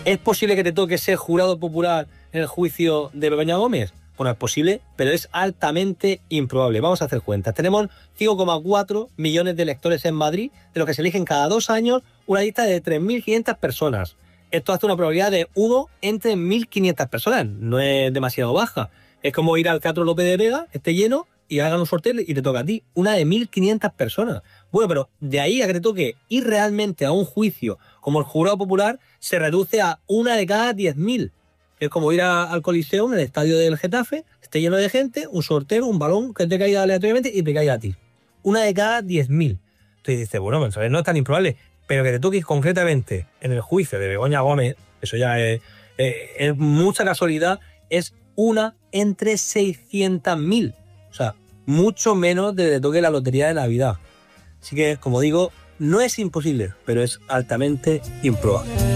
¿Es posible que te toque ser jurado popular en el juicio de Begoña Gómez? Bueno, es posible, pero es altamente improbable. Vamos a hacer cuentas. Tenemos 5,4 millones de electores en Madrid, de los que se eligen cada 2 años una lista de 3.500 personas. Esto hace una probabilidad de 1 entre 1.500 personas. No es demasiado baja. Es como ir al Teatro López de Vega, esté lleno, y hagan un sorteo y te toca a ti. Una de 1.500 personas. Bueno, pero de ahí a que te toque ir realmente a un juicio como el jurado popular, se reduce a 1 de cada 10.000. Es como ir al Coliseo, en el estadio del Getafe, esté lleno de gente, un sorteo, un balón que te caiga aleatoriamente y te caiga a ti. 1 de cada 10.000. Entonces dices, bueno, pues no es tan improbable, pero que te toques concretamente en el juicio de Begoña Gómez, eso ya es mucha casualidad, es 1 entre 600.000. O sea, mucho menos de que te toque la lotería de Navidad. Así que, como digo, no es imposible, pero es altamente improbable.